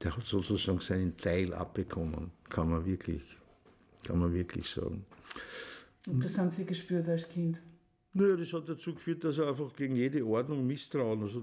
der hat sozusagen seinen Teil abbekommen, kann man wirklich sagen. Und das haben Sie gespürt als Kind? Naja, das hat dazu geführt, dass er einfach gegen jede Ordnung misstrauen. Also